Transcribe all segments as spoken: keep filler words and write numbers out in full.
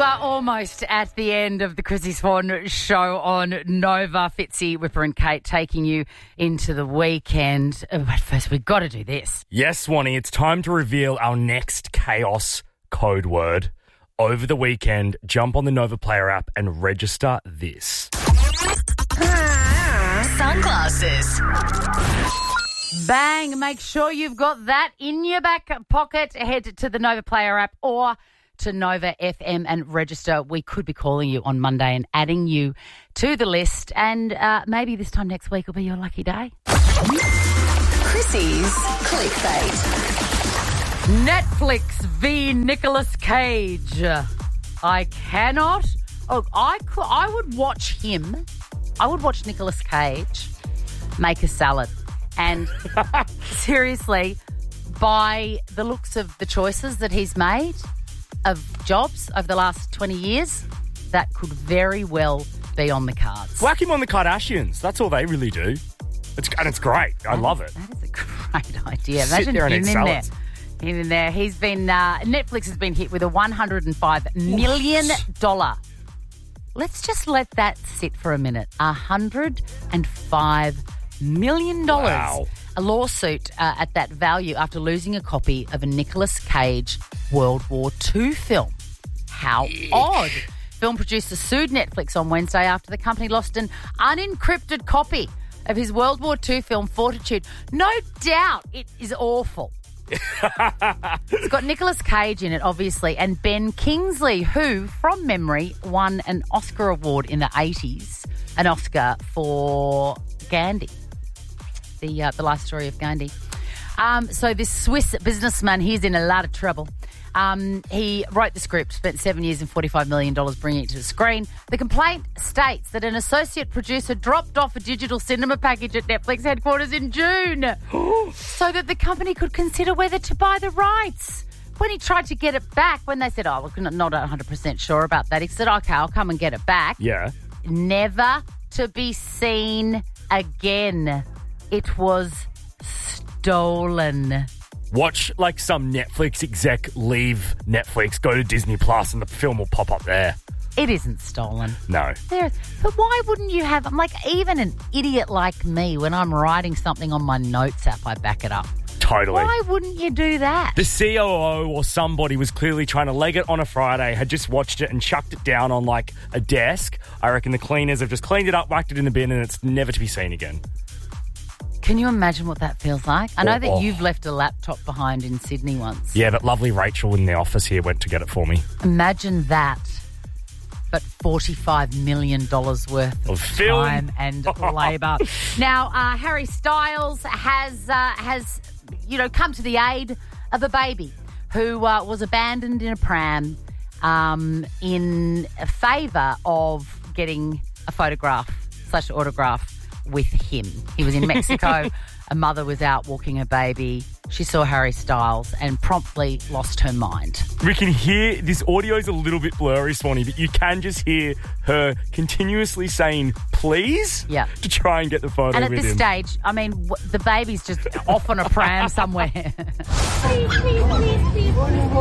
are almost at the end of the Chrissy Swan show on Nova. Fitzy, Whipper and Kate taking you into the weekend. Oh, but first, we've got to do this. Yes, Swanee, it's time to reveal our next chaos code word. Over the weekend, jump on the Nova Player app and register this. Sunglasses. Bang. Make sure you've got that in your back pocket. Head to the Nova Player app or to Nova F M and register. We could be calling you on Monday and adding you to the list. And uh, maybe this time next week will be your lucky day. Chrissy's Clickbait. Netflix v Nicolas Cage. I cannot. Oh, I could, I would watch him. I would watch Nicolas Cage make a salad. And seriously, by the looks of the choices that he's made of jobs over the last twenty years, that could very well be on the cards. Whack him on the Kardashians. That's all they really do. It's, and it's great. I that love is, it. That is a great idea. Sit Imagine there and him eat in there. salads. Him in there. He's been, uh, Netflix has been hit with a one hundred five million dollars. Let's just let that sit for a minute. one hundred five million dollars. Wow. A lawsuit uh, at that value after losing a copy of a Nicolas Cage World War Two film. How odd. Film producer sued Netflix on Wednesday after the company lost an unencrypted copy of his World War Two film Fortitude. No doubt it is awful. It's got Nicolas Cage in it, obviously, and Ben Kingsley, who, from memory, won an Oscar award in the eighties, an Oscar for Gandhi. The uh, the life story of Gandhi. Um, so this Swiss businessman, he's in a lot of trouble. Um, he wrote the script, spent seven years and forty-five million dollars bringing it to the screen. The complaint states that an associate producer dropped off a digital cinema package at Netflix headquarters in June so that the company could consider whether to buy the rights. When he tried to get it back, when they said, oh, we're not one hundred percent sure about that, he said, okay, I'll come and get it back. Yeah. Never to be seen again. It was stolen. Watch like some Netflix exec leave Netflix, go to Disney Plus, and the film will pop up there. It isn't stolen. No. There, but why wouldn't you have... I'm like, even an idiot like me, when I'm writing something on my notes app, I back it up. Totally. Why wouldn't you do that? The C O O or somebody was clearly trying to leg it on a Friday, had just watched it and chucked it down on like a desk. I reckon the cleaners have just cleaned it up, whacked it in the bin, and it's never to be seen again. Can you imagine what that feels like? I know Oh, that oh. you've left a laptop behind in Sydney once. Yeah, but lovely Rachel in the office here went to get it for me. Imagine that, but forty-five million dollars worth of, Of film. time and labour. Now, uh, Harry Styles has, uh, has, you know, come to the aid of a baby who uh, was abandoned in a pram um, in favour of getting a photograph slash autograph with him. He was in Mexico. A mother was out walking her baby. She saw Harry Styles and promptly lost her mind. We can hear, this audio's a little bit blurry, Swanee, but you can just hear her continuously saying, please, Yeah. to try and get the photo And at with this him. stage, I mean, w- the baby's just off on a pram somewhere. Please, please, please, please.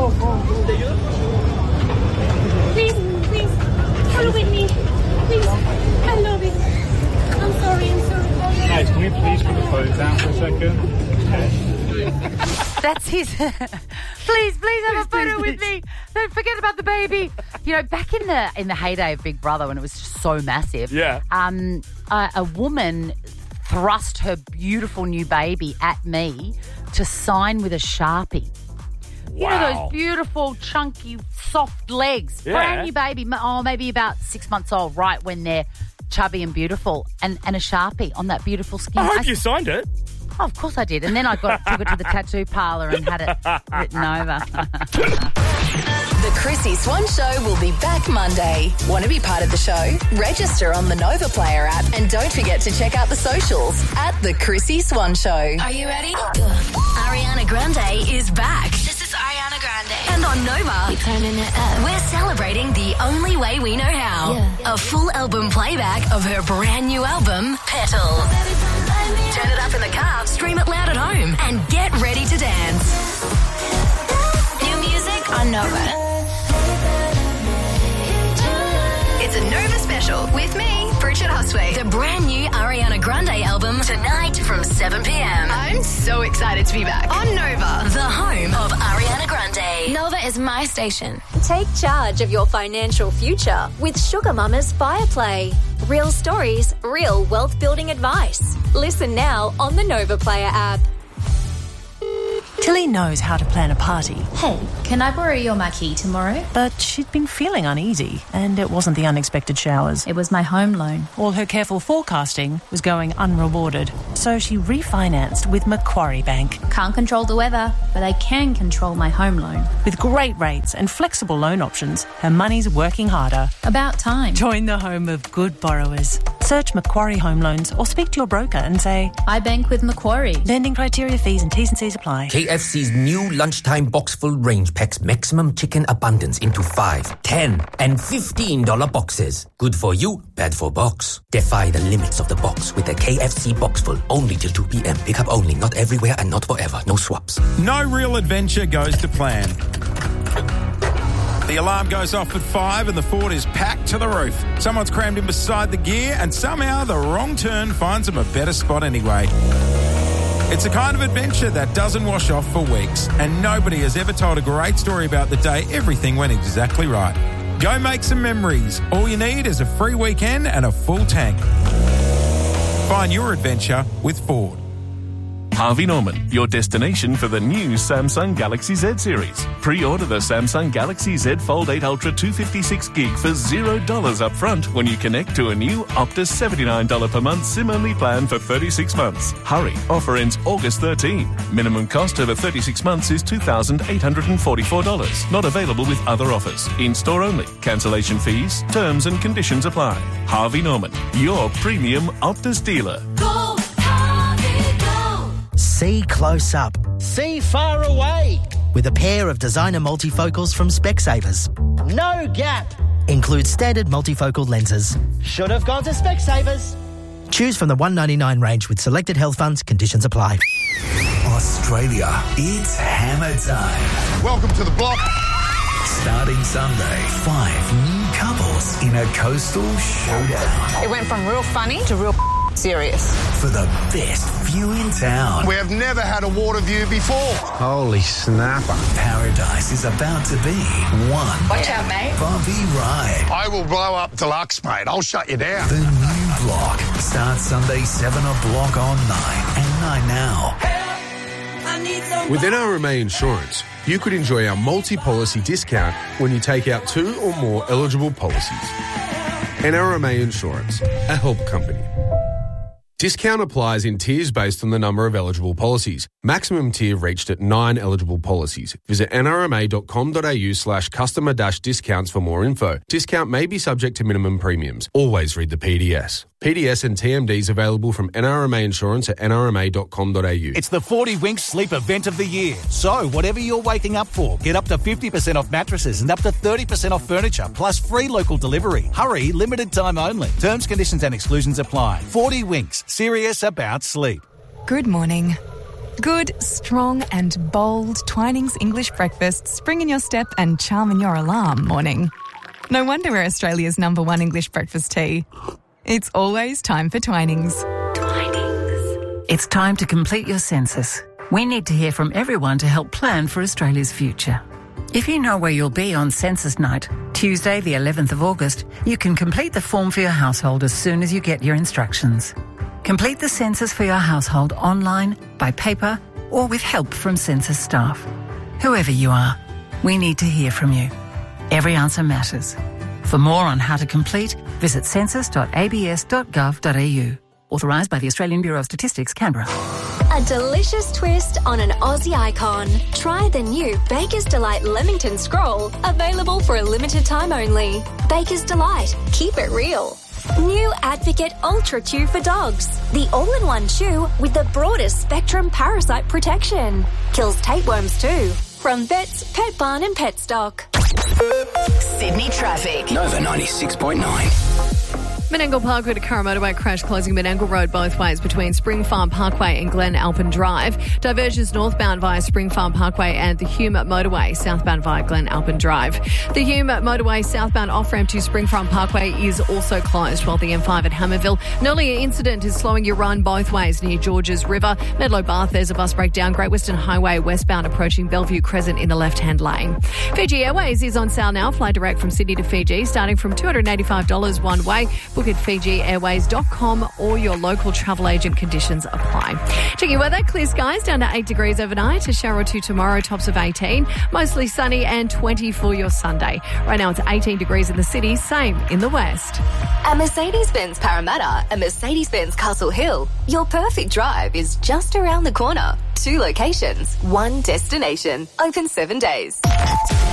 Please, please. Follow with me. Please. I love it. I'm sorry, I'm sorry. Guys, can we please put the phones down for a second? That's his. please, please have a photo with me. Don't forget about the baby. You know, back in the in the heyday of Big Brother when it was just so massive, Yeah. um, a, a woman thrust her beautiful new baby at me to sign with a Sharpie. You know Wow. those beautiful, chunky, soft legs. Yeah. Brand new baby, m- oh, maybe about six months old, right when they're chubby and beautiful, and, and a Sharpie on that beautiful skin. I hope I- you signed it. Oh, of course I did. And then I got took it to the tattoo parlour and had it written over. The Chrissy Swan Show will be back Monday. Want to be part of the show? Register on the Nova Player app and don't forget to check out the socials at The Chrissy Swan Show. Are you ready? Ariana Grande is back. This is Ariana Grande. And on Nova, Turning it up. we're celebrating the only way we know how. Yeah. A full album playback of her brand new album, Petals. Turn it up in the car, stream it loud at home, and get ready to dance. New music on Nova. Special with me, Bridget Hosway. The brand new Ariana Grande album tonight from seven p.m. I'm so excited to be back on Nova, the home of Ariana Grande. Nova is my station. Take charge of your financial future with Sugar Mama's Fireplay. Real stories, real wealth-building advice. Listen now on the Nova Player app. Tilly knows how to plan a party. Hey, can I borrow your marquee tomorrow? But she'd been feeling uneasy, and it wasn't the unexpected showers. It was my home loan. All her careful forecasting was going unrewarded, so she refinanced with Macquarie Bank. Can't control the weather, but I can control my home loan. With great rates and flexible loan options, her money's working harder. About time. Join the home of good borrowers. Search Macquarie Home Loans or speak to your broker and say, I bank with Macquarie. Lending criteria, fees and T's and C's apply. K F C's new lunchtime box full range packs maximum chicken abundance into five, ten and fifteen dollar boxes. Good for you, bad for box. Defy the limits of the box with the K F C box full. Only till two p.m. Pick up only, not everywhere and not forever. No swaps. No real adventure goes to plan. The alarm goes off at five and the Ford is packed to the roof. Someone's crammed in beside the gear and somehow the wrong turn finds them a better spot anyway. It's a kind of adventure that doesn't wash off for weeks, and nobody has ever told a great story about the day everything went exactly right. Go make some memories. All you need is a free weekend and a full tank. Find your adventure with Ford. Harvey Norman, your destination for the new Samsung Galaxy Z series. Pre-order the Samsung Galaxy Z Fold eight Ultra two fifty-six gig for zero dollars up front when you connect to a new Optus seventy-nine dollars per month SIM-only plan for thirty-six months. Hurry, offer ends August thirteenth. Minimum cost over thirty-six months is two thousand eight hundred forty-four dollars. Not available with other offers. In-store only. Cancellation fees, terms and conditions apply. Harvey Norman, your premium Optus dealer. Go! See close up. See far away. With a pair of designer multifocals from Specsavers. No gap. Includes standard multifocal lenses. Should have gone to Specsavers. Choose from the one ninety-nine range with selected health funds. Conditions apply. Australia, it's hammer time. Welcome to the block. Starting Sunday, five new couples in a coastal showdown. It went from real funny to real serious. For the best view in town. We have never had a water view before. Holy snapper. Paradise is about to be one. Watch out, mate. Bumpy ride. I will blow up deluxe, mate. I'll shut you down. The new block starts Sunday, seven o'clock on nine and nine now. With N R M A Insurance, you could enjoy our multi-policy discount when you take out two or more eligible policies. N R M A Insurance, a help company. Discount applies in tiers based on the number of eligible policies. Maximum tier reached at nine eligible policies. Visit nrma.com.au slash customer dash discounts for more info. Discount may be subject to minimum premiums. Always read the P D S. P D S and T M Ds available from N R M A Insurance at n r m a dot com dot a u. It's the forty Winks Sleep Event of the Year. So, whatever you're waking up for, get up to fifty percent off mattresses and up to thirty percent off furniture, plus free local delivery. Hurry, limited time only. Terms, conditions and exclusions apply. forty Winks, serious about sleep. Good morning. Good, strong and bold Twinings English breakfast spring in your step and charm in your alarm morning. No wonder we're Australia's number one English breakfast tea. It's always time for Twinings. Twinings. It's time to complete your census. We need to hear from everyone to help plan for Australia's future. If you know where you'll be on census night, Tuesday the eleventh of August, you can complete the form for your household as soon as you get your instructions. Complete the census for your household online, by paper, or with help from census staff. Whoever you are, we need to hear from you. Every answer matters. For more on how to complete, visit census dot a b s dot gov dot a u. Authorised by the Australian Bureau of Statistics, Canberra. A delicious twist on an Aussie icon. Try the new Baker's Delight Leamington Scroll, available for a limited time only. Baker's Delight. Keep it real. New Advocate Ultra Chew for dogs. The all-in-one chew with the broadest spectrum parasite protection. Kills tapeworms too. From Vets, Pet Barn and Pet Stock. Sydney traffic. Nova ninety-six point nine. Menangle Parkway to Curra Motorway crash closing Menangle Road both ways between Spring Farm Parkway and Glen Alpin Drive. Diversions northbound via Spring Farm Parkway and the Hume Motorway southbound via Glen Alpin Drive. The Hume Motorway southbound off-ramp to Spring Farm Parkway is also closed, while the M five at Hammerville. An earlier incident is slowing your run both ways near Georges River. Medlow Bath, there's a bus breakdown. Great Western Highway westbound approaching Bellevue Crescent in the left-hand lane. Fiji Airways is on sale now. Fly direct from Sydney to Fiji, starting from two hundred eighty-five dollars one way. Book at fiji airways dot com or your local travel agent. Conditions apply. Checking weather, clear skies down to eight degrees overnight. A shower or two tomorrow, tops of eighteen. Mostly sunny and twenty for your Sunday. Right now it's eighteen degrees in the city, same in the west. At Mercedes-Benz Parramatta and Mercedes-Benz Castle Hill, your perfect drive is just around the corner. Two locations, one destination. Open seven days.